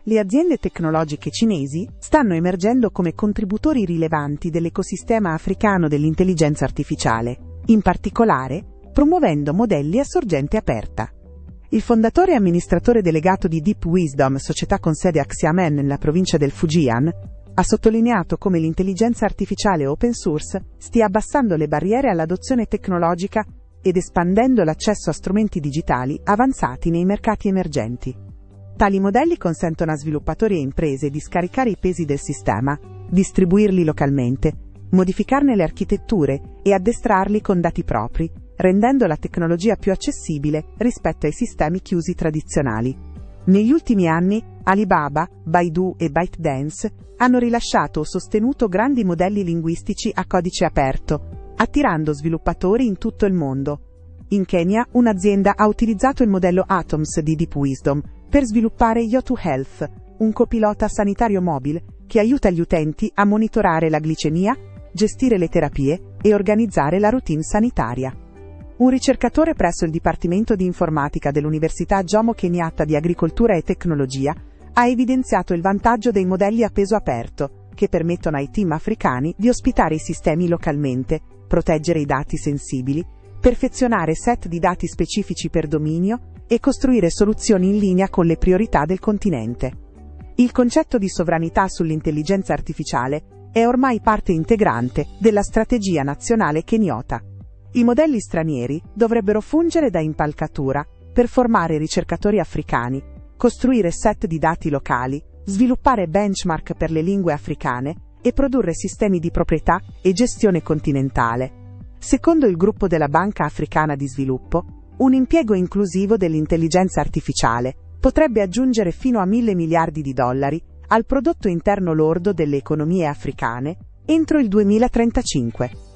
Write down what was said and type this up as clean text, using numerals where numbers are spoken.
le aziende tecnologiche cinesi stanno emergendo come contributori rilevanti dell'ecosistema africano dell'intelligenza artificiale, in particolare promuovendo modelli a sorgente aperta. Il fondatore e amministratore delegato di Deep Wisdom, società con sede a Xiamen nella provincia del Fujian, ha sottolineato come l'intelligenza artificiale open source stia abbassando le barriere all'adozione tecnologica ed espandendo l'accesso a strumenti digitali avanzati nei mercati emergenti. Tali modelli consentono a sviluppatori e imprese di scaricare i pesi del sistema, distribuirli localmente, modificarne le architetture e addestrarli con dati propri, rendendo la tecnologia più accessibile rispetto ai sistemi chiusi tradizionali. Negli ultimi anni, Alibaba, Baidu e ByteDance hanno rilasciato o sostenuto grandi modelli linguistici a codice aperto, attirando sviluppatori in tutto il mondo. In Kenya, un'azienda ha utilizzato il modello Atoms di Deep Wisdom per sviluppare Yotu Health, un copilota sanitario mobile che aiuta gli utenti a monitorare la glicemia, gestire le terapie e organizzare la routine sanitaria. Un ricercatore presso il Dipartimento di Informatica dell'Università Jomo Kenyatta di Agricoltura e Tecnologia ha evidenziato il vantaggio dei modelli a peso aperto, che permettono ai team africani di ospitare i sistemi localmente, proteggere i dati sensibili, perfezionare set di dati specifici per dominio e costruire soluzioni in linea con le priorità del continente. Il concetto di sovranità sull'intelligenza artificiale è ormai parte integrante della strategia nazionale kenyota. I modelli stranieri dovrebbero fungere da impalcatura per formare ricercatori africani, costruire set di dati locali, sviluppare benchmark per le lingue africane e produrre sistemi di proprietà e gestione continentale. Secondo il gruppo della Banca Africana di Sviluppo, un impiego inclusivo dell'intelligenza artificiale potrebbe aggiungere fino a $1.000 miliardi al prodotto interno lordo delle economie africane entro il 2035.